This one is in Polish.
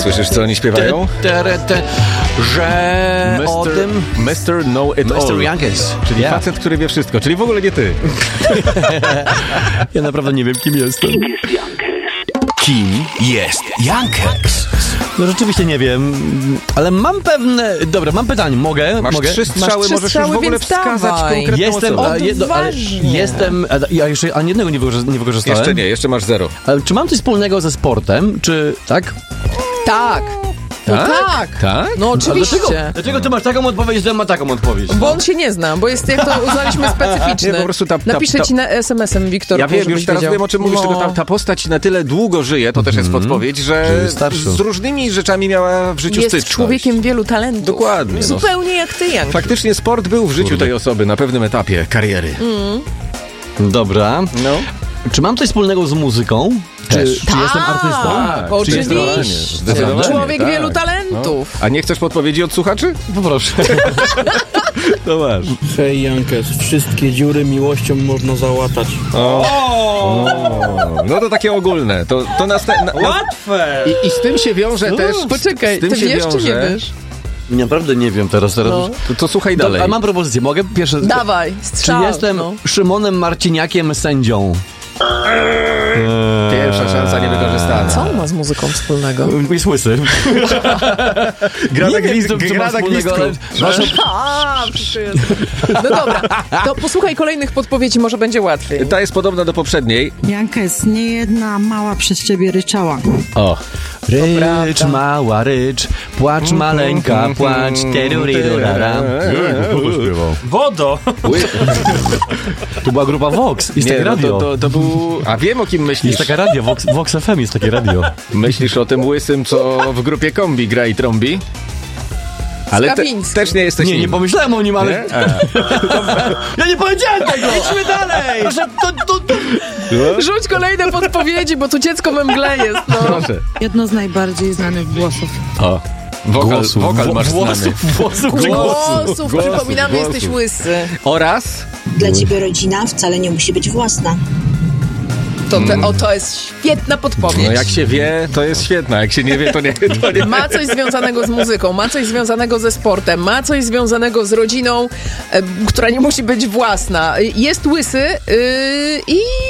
Słyszysz, co oni śpiewają? Że o tym... Mr. Know It All. Mr. Youngest. Czyli facet, który wie wszystko, czyli w ogóle nie ty. Ja naprawdę nie wiem, kim jestem. Kim jest Youngest? No rzeczywiście nie wiem, ale mam pewne... Dobra, mam pytanie, mogę? Masz mogę? 3 strzały, Masz 3 możesz strzały, już w ogóle więc wskazać dawaj. konkretną Jestem, osobę. Odważnie. jestem, ja jeszcze ani jednego nie wykorzystałem. Jeszcze nie, jeszcze masz 0. Ale czy mam coś wspólnego ze sportem, czy tak? Tak. No tak. Tak? No oczywiście. Dlaczego ty masz taką odpowiedź, że ma taką odpowiedź? Bo on się nie zna, bo jest, jak to uznaliśmy, specyficzny. Nie, po prostu Napiszę ci na SMS-em, Wiktor. Ja wiem, już teraz wiem, o czym mówisz, tylko ta postać na tyle długo żyje, to też jest podpowiedź, że z różnymi rzeczami miała w życiu jest styczność. człowiekiem wielu talentów. Dokładnie. Zupełnie jak ty, Jan. Faktycznie sport był w życiu tej osoby na pewnym etapie kariery. Dobra. No. Czy mam coś wspólnego z muzyką? Czy jestem artystą? Tak, oczywiście. Zdecydowanie, Człowiek tak. wielu talentów. A nie chcesz podpowiedzi od słuchaczy? Poproszę. To masz. Hej Youngest, wszystkie dziury miłością można załatać. No to takie ogólne. To Łatwe! I z tym się wiąże też... Poczekaj, z tym ty się wiesz czy nie wiąże- wiesz? Naprawdę nie wiem teraz. No. To słuchaj dalej. A mam propozycję, mogę? Pierwsze... Dawaj, Czy strzał. jestem no. Szymonem Marciniakiem sędzią? Pierwsza szansa niewykorzystana. Co on ma z muzyką wspólnego? Jest łysy. Gra Nie na wiem, gwizd- co ma gra na wspólnego, gwizdku. ale... No dobra, to posłuchaj kolejnych podpowiedzi, może będzie łatwiej. Ta jest podobna do poprzedniej. Youngest, nie jedna mała przez ciebie ryczała. O. Rycz, prawda. mała rycz, płacz maleńka, płacz, terurirurara. Wodo! To była grupa Vox, jest takie radio. To był... A wiem, o kim myślisz. Jest taka radio, Vox FM jest takie radio. Myślisz o tym łysym, co w grupie Kombi gra i trąbi? Ale Skawiński. też nie jesteś Nie nim. pomyślałem o nim, ale... Nie? Ja nie powiedziałem tego! Idźmy dalej! Proszę, Rzuć kolejne podpowiedzi, bo tu dziecko we mgle jest, no. Proszę. Jedno z najbardziej znanych głosów. O. Wokal masz znany. Głosów, przypominamy, jesteś łysy. Oraz... Dla ciebie rodzina wcale nie musi być własna. To jest świetna podpowiedź. No jak się wie, to jest świetna. Jak się nie wie, to nie. Ma coś związanego z muzyką, ma coś związanego ze sportem, ma coś związanego z rodziną, która nie musi być własna. Jest łysy i